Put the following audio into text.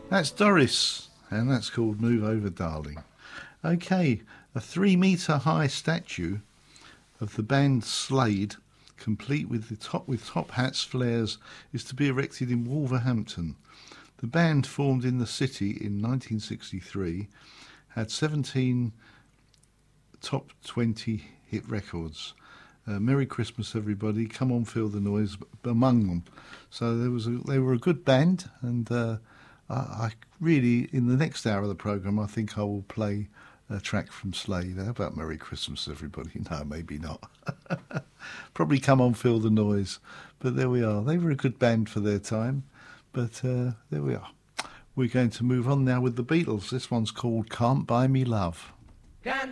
That's Doris, and that's called Move Over Darling. Okay, a 3 metre high statue of the band Slade, complete with top hats, flares, is to be erected in Wolverhampton. The band, formed in the city in 1963, had 17 top 20 hit records. Merry Christmas, everybody! Come on, feel the noise among them. So they were a good band, and I really, in the next hour of the programme, I think I will play a track from Slade. How about Merry Christmas, everybody? No, maybe not. Probably Come On, Feel the Noise. But there we are. They were a good band for their time. But there we are. We're going to move on now with the Beatles. This one's called Can't Buy Me Love. Can't